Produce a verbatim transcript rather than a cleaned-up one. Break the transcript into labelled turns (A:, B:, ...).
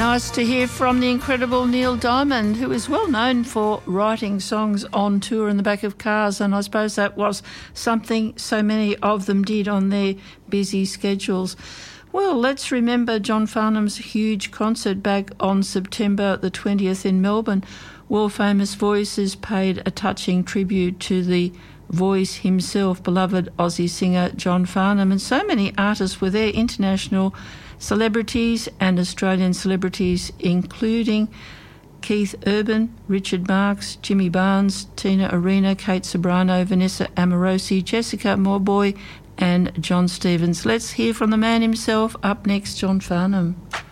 A: nice to hear from the incredible Neil Diamond, who is well known for writing songs on tour in the back of cars, and I suppose that was something so many of them did on their busy schedules. Well, let's remember John Farnham's huge concert back on September the twentieth in Melbourne. World-famous voices paid a touching tribute to the voice himself, beloved Aussie singer John Farnham, and so many artists were there, international celebrities and Australian celebrities, including Keith Urban, Richard Marx, Jimmy Barnes, Tina Arena, Kate Sobrano, Vanessa Amorosi, Jessica Mauboy and John Stevens. Let's hear from the man himself. Up next, John Farnham.